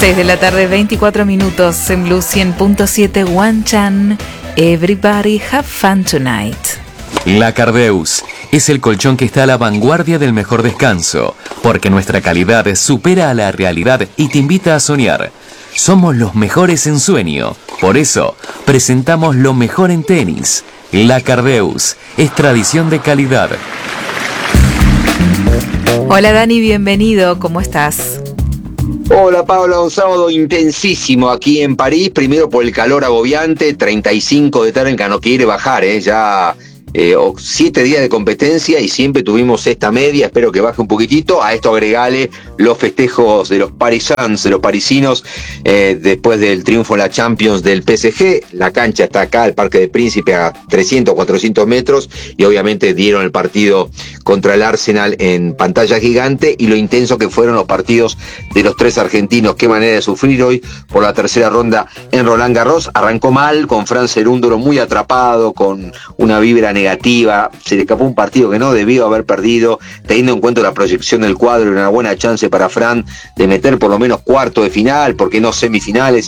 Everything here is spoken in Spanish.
6 de la tarde, 24 minutos en Blue 100.7 One Chan. Everybody have fun tonight. La Cardeus es el colchón que está a la vanguardia del mejor descanso, porque nuestra calidad supera a la realidad y te invita a soñar. Somos los mejores en sueño, por eso presentamos lo mejor en tenis. La Cardeus es tradición de calidad. Hola Dani, bienvenido, ¿cómo estás? Hola Paula, un sábado intensísimo aquí en París, primero por el calor agobiante, 35 de Terranca, no quiere bajar, ya 7 días de competencia y siempre tuvimos esta media, espero que baje un poquitito. A esto agregale los festejos de los parisans, de los parisinos, después del triunfo en la Champions del PSG. La cancha está acá, el Parque del Príncipe, a 300, 400 metros, y obviamente dieron el partido contra el Arsenal en pantalla gigante, y lo intenso que fueron los partidos de los tres argentinos. Qué manera de sufrir hoy por la tercera ronda en Roland Garros. Arrancó mal, con Fran Cerúndolo muy atrapado, con una vibra negativa, se le escapó un partido que no debió haber perdido, teniendo en cuenta la proyección del cuadro y una buena chance para Fran de meter por lo menos cuarto de final, porque no semifinales,